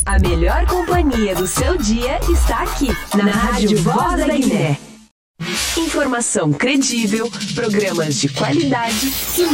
A melhor companhia do seu dia está aqui, na Rádio Voz da Guiné. Informação credível, programas de qualidade e